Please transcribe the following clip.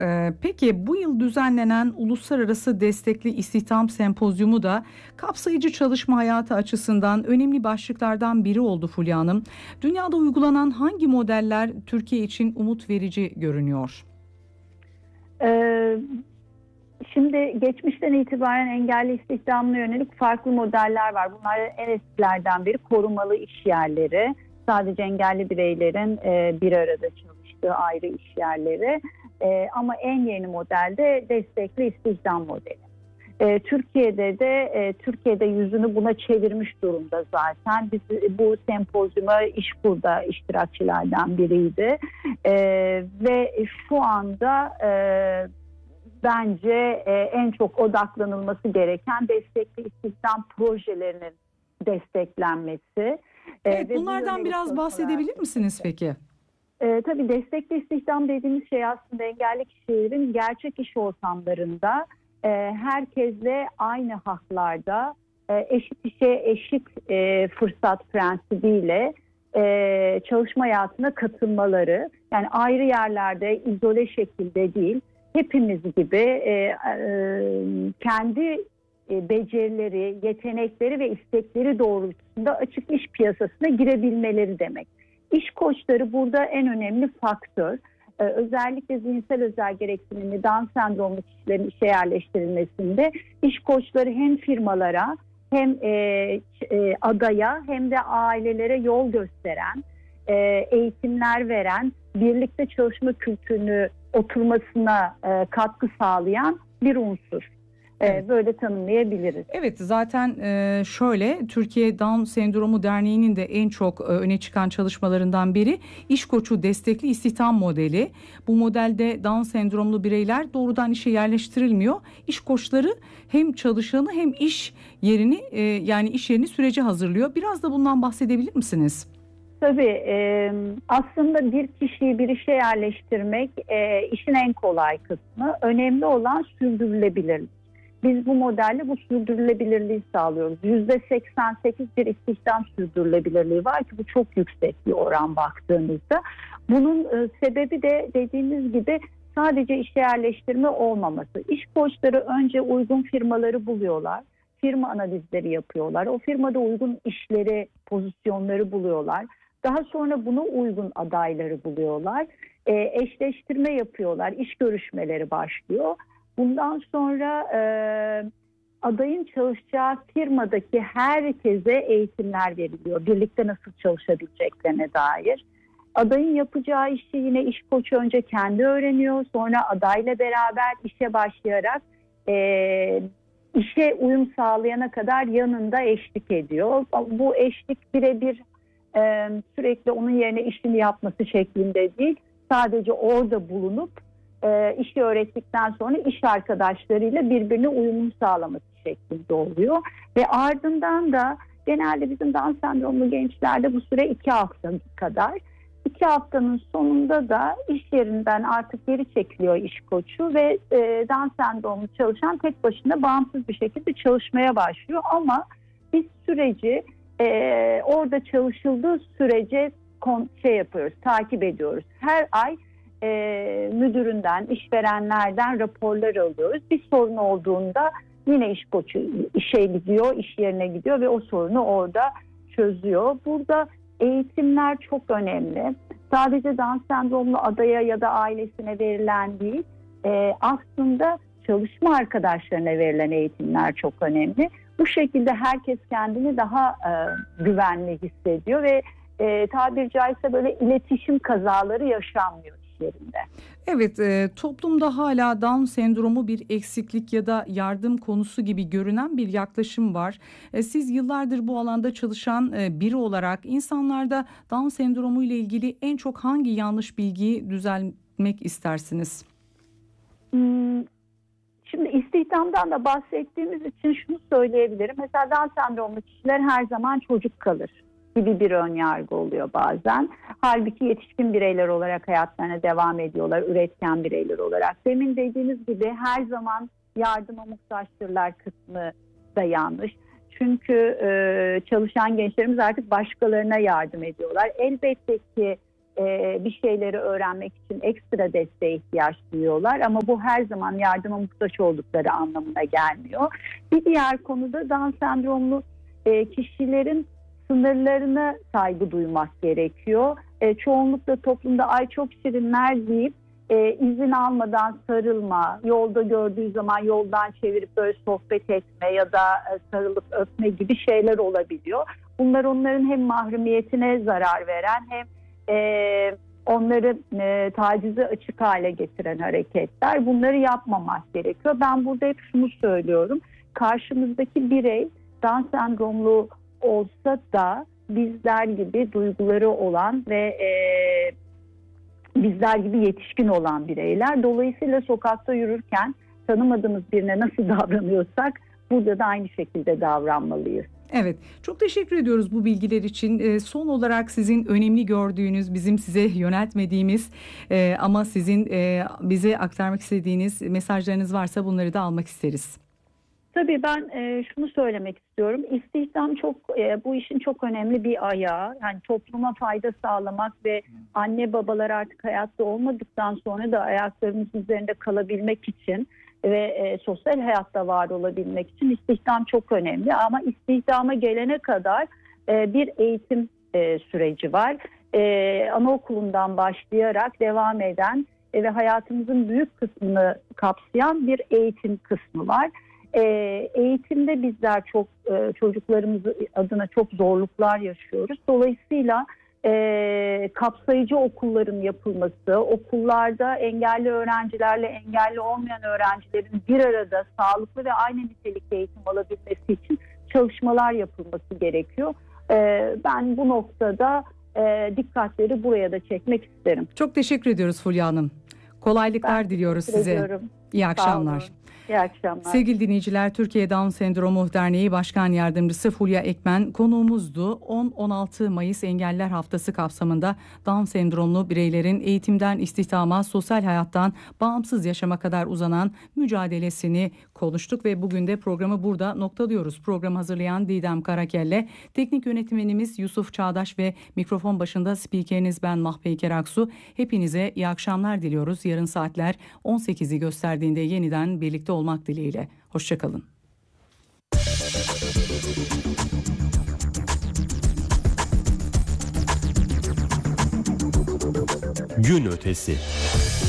Peki bu yıl düzenlenen Uluslararası Destekli İstihdam Sempozyumu da kapsayıcı çalışma hayatı açısından önemli başlıklardan biri oldu Fulya Hanım. Dünyada uygulanan hangi modeller Türkiye için umut verici görünüyor? Ee, Şimdi geçmişten itibaren engelli istihdamına yönelik farklı modeller var. Bunlar en eskilerden biri korumalı iş yerleri. Sadece engelli bireylerin bir arada çalıştığı ayrı iş yerleri. Ama en yeni model de destekli istihdam modeli. Türkiye'de yüzünü buna çevirmiş durumda zaten. Biz bu sempozyuma İşkur'da iştirakçılardan biriydi. Ve şu anda bence en çok odaklanılması gereken destekli istihdam projelerinin desteklenmesi. Evet, Ve bu bunlardan yönelik biraz çalışmalar bahsedebilir misiniz yapılması. peki? Tabii destekli istihdam dediğimiz şey aslında engelli kişilerin gerçek iş ortamlarında herkesle aynı haklarda eşit işe eşit fırsat prensibiyle çalışma hayatına katılmaları. Yani ayrı yerlerde izole şekilde değil, hepimiz gibi kendi becerileri, yetenekleri ve istekleri doğrultusunda açık iş piyasasına girebilmeleri demek. İş koçları burada en önemli faktör. Özellikle zihinsel özel gereksinimli Down sendromlu kişilerin işe yerleştirilmesinde iş koçları hem firmalara hem adaya hem de ailelere yol gösteren, eğitimler veren, birlikte çalışma kültürünü oturmasına katkı sağlayan bir unsur. Evet. Böyle tanımlayabiliriz. Evet, zaten şöyle Türkiye Down Sendromu Derneği'nin de en çok öne çıkan çalışmalarından biri İş Koçu Destekli İstihdam Modeli. Bu modelde Down sendromlu bireyler doğrudan işe yerleştirilmiyor. İş koçları hem çalışanı hem iş yerini yani iş yerini sürece hazırlıyor. Biraz da bundan bahsedebilir misiniz? Tabii aslında bir kişiyi bir işe yerleştirmek işin en kolay kısmı. Önemli olan sürdürülebilirlik. Biz bu modelle bu sürdürülebilirliği sağlıyoruz. %88 bir istihdam sürdürülebilirliği var ki bu çok yüksek bir oran baktığınızda. Bunun sebebi de dediğiniz gibi sadece işe yerleştirme olmaması. İş koçları önce uygun firmaları buluyorlar. Firma analizleri yapıyorlar. O firmada uygun işleri, pozisyonları buluyorlar. Daha sonra buna uygun adayları buluyorlar. Eşleştirme yapıyorlar. İş görüşmeleri başlıyor. Bundan sonra adayın çalışacağı firmadaki herkese eğitimler veriliyor. Birlikte nasıl çalışabileceklerine dair. Adayın yapacağı işi yine iş koçu önce kendi öğreniyor. Sonra adayla beraber işe başlayarak işe uyum sağlayana kadar yanında eşlik ediyor. Bu eşlik birebir sürekli onun yerine işini yapması şeklinde değil. Sadece orada bulunup işi öğrettikten sonra iş arkadaşlarıyla birbirine uyumunu sağlaması şeklinde oluyor. Ve ardından da genelde bizim Down sendromlu gençlerde bu süre 2 hafta kadar. 2 haftanın sonunda da iş yerinden artık geri çekiliyor iş koçu ve Down sendromlu çalışan tek başına bağımsız bir şekilde çalışmaya başlıyor. Ama biz süreci orada çalışıldığı sürece yapıyoruz, takip ediyoruz. Her ay müdüründen, işverenlerden raporlar alıyoruz. Bir sorun olduğunda yine iş koçu işe gidiyor, iş yerine gidiyor ve o sorunu orada çözüyor. Burada eğitimler çok önemli. Sadece Down sendromlu adaya ya da ailesine verilen değil, aslında çalışma arkadaşlarına verilen eğitimler çok önemli. Bu şekilde herkes kendini daha güvenli hissediyor ve tabiri caizse böyle iletişim kazaları yaşanmıyor iş yerinde. Evet, toplumda hala Down sendromu bir eksiklik ya da yardım konusu gibi görünen bir yaklaşım var. Siz yıllardır bu alanda çalışan biri olarak insanlarda Down sendromu ile ilgili en çok hangi yanlış bilgiyi düzeltmek istersiniz? Şimdi istihdamdan da bahsettiğimiz için şunu söyleyebilirim. Mesela Down sendromlu kişiler her zaman çocuk kalır gibi bir ön yargı oluyor bazen. Halbuki yetişkin bireyler olarak hayatlarına devam ediyorlar, üretken bireyler olarak. Demin dediğiniz gibi her zaman yardıma muhtaçtırlar kısmı da yanlış. Çünkü çalışan gençlerimiz artık başkalarına yardım ediyorlar. Elbette ki bir şeyleri öğrenmek için ekstra desteğe ihtiyaç duyuyorlar. Ama bu her zaman yardıma muhtaç oldukları anlamına gelmiyor. Bir diğer konuda Down sendromlu kişilerin sınırlarına saygı duymak gerekiyor. Çoğunlukla toplumda ay çok şirinler deyip izin almadan sarılma, yolda gördüğü zaman yoldan çevirip böyle sohbet etme ya da sarılıp öpme gibi şeyler olabiliyor. Bunlar onların hem mahremiyetine zarar veren hem onları tacize açık hale getiren hareketler. Bunları yapmamak gerekiyor. Ben burada hep şunu söylüyorum. Karşımızdaki birey Down sendromlu olsa da bizler gibi duyguları olan ve bizler gibi yetişkin olan bireyler. Dolayısıyla sokakta yürürken tanımadığımız birine nasıl davranıyorsak burada da aynı şekilde davranmalıyız. Evet, çok teşekkür ediyoruz bu bilgiler için. Son olarak sizin önemli gördüğünüz, bizim size yöneltmediğimiz ama sizin bize aktarmak istediğiniz mesajlarınız varsa bunları da almak isteriz. Tabii ben şunu söylemek istiyorum. İstihdam bu işin çok önemli bir ayağı. Yani topluma fayda sağlamak ve anne babalar artık hayatta olmadıktan sonra da ayaklarımızın üzerinde kalabilmek için ve sosyal hayatta var olabilmek için istihdam çok önemli. Ama istihdama gelene kadar bir eğitim süreci var. Anaokulundan başlayarak devam eden ve hayatımızın büyük kısmını kapsayan bir eğitim kısmı var. Eğitimde bizler çok çocuklarımız adına çok zorluklar yaşıyoruz. Dolayısıyla kapsayıcı okulların yapılması, okullarda engelli öğrencilerle engelli olmayan öğrencilerin bir arada sağlıklı ve aynı nitelikte eğitim alabilmesi için çalışmalar yapılması gerekiyor. Ben bu noktada dikkatleri buraya da çekmek isterim. Çok teşekkür ediyoruz Fulya Hanım. Kolaylıklar diliyoruz size. Ediyorum. İyi akşamlar. İyi akşamlar. Sevgili dinleyiciler, Türkiye Down Sendromu Derneği Başkan Yardımcısı Fulya Ekmen konuğumuzdu. 10-16 Mayıs Engelliler Haftası kapsamında Down sendromlu bireylerin eğitimden istihdama, sosyal hayattan bağımsız yaşama kadar uzanan mücadelesini konuştuk ve bugün de programı burada noktalıyoruz. Programı hazırlayan Didem Karakelle, teknik yönetmenimiz Yusuf Çağdaş ve mikrofon başında spikeriniz ben Mahpeyker Aksu. Hepinize iyi akşamlar diliyoruz. Yarın saatler 18'i gösterdiğinde yeniden birlikte olmak dileğiyle. Hoşçakalın. Gün ötesi.